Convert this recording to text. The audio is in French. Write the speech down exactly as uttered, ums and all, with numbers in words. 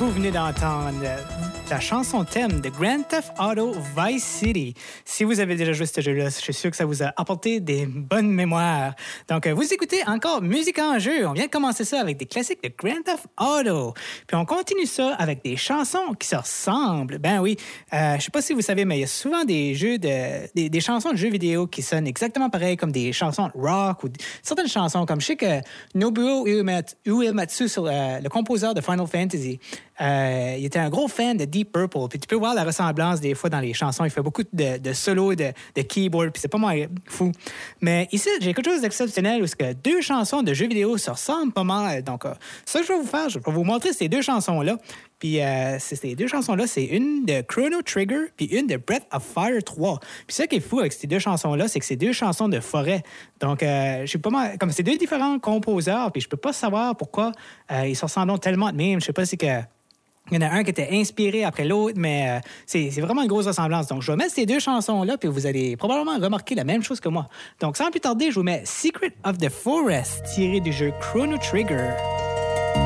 vous venez d'entendre la chanson thème de Grand Theft Auto Vice City. Si vous avez déjà joué ce jeu-là, je suis sûr que ça vous a apporté des bonnes mémoires. Donc, vous écoutez encore Musique en jeu. On vient de commencer ça avec des classiques de Grand Theft Auto. Puis on continue ça avec des chansons qui se ressemblent. Ben oui, euh, je sais pas si vous savez, mais il y a souvent des jeux de des, des chansons de jeux vidéo qui sonnent exactement pareil comme des chansons rock ou d- certaines chansons comme je sais que Nobuo Uematsu, Uematsu sur euh, le compositeur de Final Fantasy. Euh, il était un gros fan de Deep Purple. Puis tu peux voir la ressemblance des fois dans les chansons. Il fait beaucoup de, de solos, de, de keyboard. Puis c'est pas mal fou. Mais ici, j'ai quelque chose d'exceptionnel où que deux chansons de jeux vidéo se ressemblent pas mal. Donc, euh, ça que je vais vous faire, je vais vous montrer ces deux chansons-là. Puis euh, ces deux chansons-là, c'est une de Chrono Trigger puis une de Breath of Fire trois. Puis ça qui est fou avec ces deux chansons-là, c'est que c'est deux chansons de forêt. Donc, euh, je suis pas mal... Comme c'est deux différents composeurs, puis je peux pas savoir pourquoi euh, ils se ressemblent tellement de même. Je sais pas si que... Il y en a un qui était inspiré après l'autre, mais euh, c'est, c'est vraiment une grosse ressemblance. Donc, je vais mettre ces deux chansons-là, puis vous allez probablement remarquer la même chose que moi. Donc, sans plus tarder, je vous mets Secret of the Forest, tiré du jeu Chrono Trigger.